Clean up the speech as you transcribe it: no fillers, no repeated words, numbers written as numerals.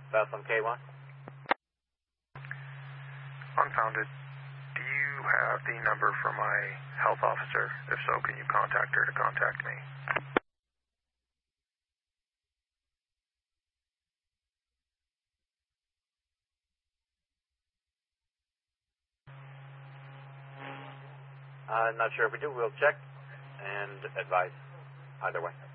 Bethlehem K1. Unfounded. Do you have the number for my health officer? If so, can you contact her to contact me? Not sure if we do. We'll check and advise either way.